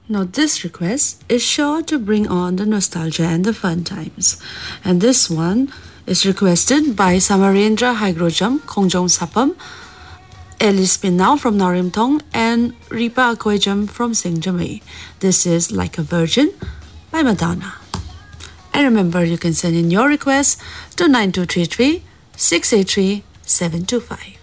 Now, this request is sure to bring on the nostalgia and the fun times. And this one is requested by Samarendra Haigrojam, Khongjong Sapam, Alice Pinau from Narimtong, and Ripa Akwejam from Singjamay. This is Like a Virgin by Madonna. And remember, you can send in your request to 9233 683 725.